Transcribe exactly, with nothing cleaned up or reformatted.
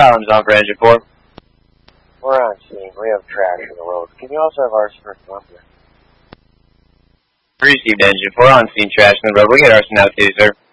Islands on for Engine four. We're on scene. We have trash on the road. Can you also have arson for Columbia? Received Engine four on scene trash on the road. We get arson out too, sir.